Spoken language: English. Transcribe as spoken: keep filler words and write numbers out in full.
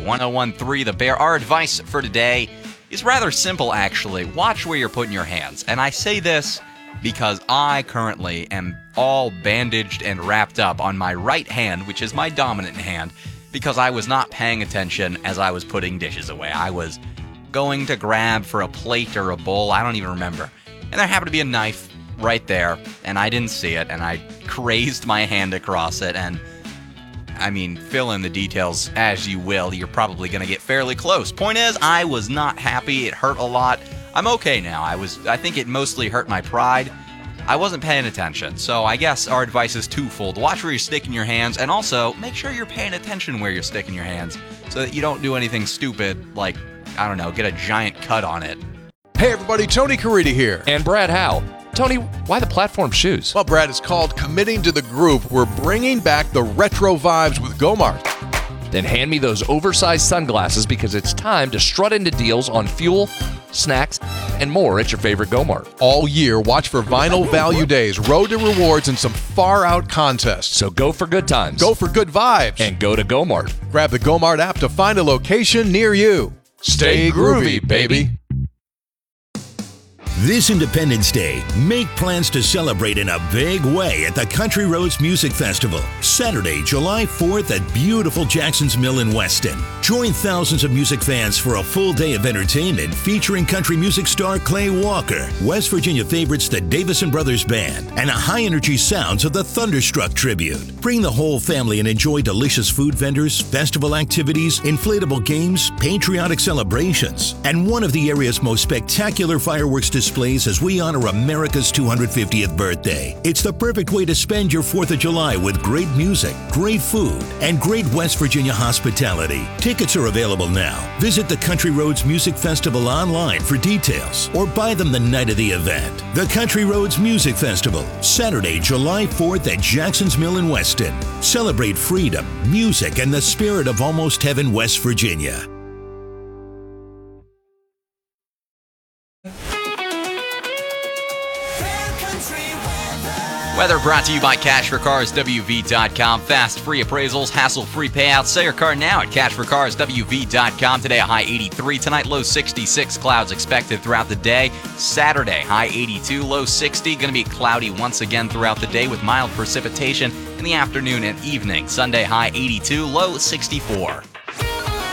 one oh one three The Bear. Our advice for today is rather simple, actually. Watch where you're putting your hands. And I say this because I currently am all bandaged and wrapped up on my right hand, which is my dominant hand, because I was not paying attention as I was putting dishes away. I was going to grab for a plate or a bowl, I don't even remember. And there happened to be a knife right there, and I didn't see it, and I crazed my hand across it, and I mean, fill in the details as you will. You're probably going to get fairly close. Point is, I was not happy. It hurt a lot. I'm okay now. I was. I think it mostly hurt my pride. I wasn't paying attention. So I guess our advice is twofold. Watch where you're sticking your hands, and also make sure you're paying attention where you're sticking your hands so that you don't do anything stupid like, I don't know, get a giant cut on it. Hey everybody, Tony Caridi here. And Brad Howe. Tony, why the platform shoes? Well, Brad, it's called Committing to the Groove. We're bringing back the retro vibes with Gomart. Then hand me those oversized sunglasses because it's time to strut into deals on fuel, snacks, and more at your favorite Gomart. All year, watch for Vinyl Value Days, Road to Rewards, and some far-out contests. So go for good times. Go for good vibes. And go to Gomart. Grab the Gomart app to find a location near you. Stay groovy, baby. This Independence Day, make plans to celebrate in a big way at the Country Roads Music Festival, Saturday, July fourth at beautiful Jackson's Mill in Weston. Join thousands of music fans for a full day of entertainment featuring country music star Clay Walker, West Virginia favorites the Davison Brothers Band, and a high-energy sounds of the Thunderstruck Tribute. Bring the whole family and enjoy delicious food vendors, festival activities, inflatable games, patriotic celebrations, and one of the area's most spectacular fireworks displays displays as we honor America's two hundred fiftieth birthday. It's the perfect way to spend your fourth of July with great music, great food, and great West Virginia hospitality. Tickets are available now. Visit the Country Roads Music Festival online for details or buy them the night of the event. The Country Roads Music Festival, Saturday, July fourth at Jackson's Mill in Weston. Celebrate freedom, music, and the spirit of almost heaven, West Virginia. Weather brought to you by Cash for Cars W V dot com. Fast, free appraisals, hassle-free payouts. Sell your car now at Cash for Cars W V dot com. Today, a high eighty-three. Tonight, low sixty-six. Clouds expected throughout the day. Saturday, high eighty-two, low sixty. Going to be cloudy once again throughout the day with mild precipitation in the afternoon and evening. Sunday, high eighty-two, low sixty-four.